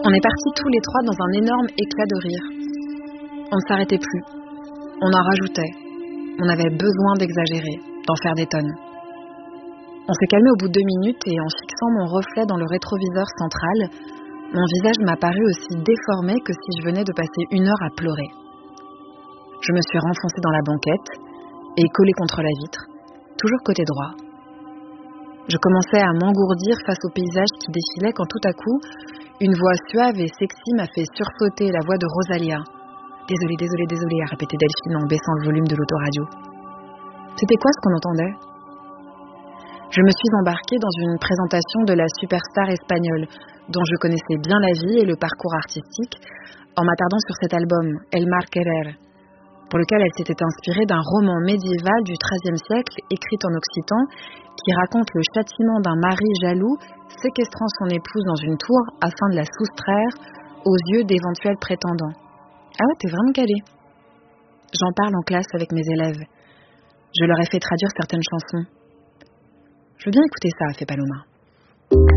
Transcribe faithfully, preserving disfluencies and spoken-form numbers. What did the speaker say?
On est partis tous les trois dans un énorme éclat de rire. On ne s'arrêtait plus. On en rajoutait. On avait besoin d'exagérer, d'en faire des tonnes. On s'est calmé au bout de deux minutes et en fixant mon reflet dans le rétroviseur central, mon visage m'a paru aussi déformé que si je venais de passer une heure à pleurer. Je me suis renfoncée dans la banquette et collée contre la vitre, toujours côté droit. Je commençais à m'engourdir face au paysage qui défilait quand tout à coup, une voix suave et sexy m'a fait sursauter la voix de Rosalia. Désolée, désolée, désolée, a répété Delphine en baissant le volume de l'autoradio. C'était quoi ce qu'on entendait ? Je me suis embarquée dans une présentation de la superstar espagnole, dont je connaissais bien la vie et le parcours artistique, en m'attardant sur cet album, El Mar Querer, pour lequel elle s'était inspirée d'un roman médiéval du treizième siècle, écrit en occitan, qui raconte le châtiment d'un mari jaloux séquestrant son épouse dans une tour afin de la soustraire aux yeux d'éventuels prétendants. Ah ouais, t'es vraiment calée. J'en parle en classe avec mes élèves. Je leur ai fait traduire certaines chansons. Je veux bien écouter ça, fait Paloma.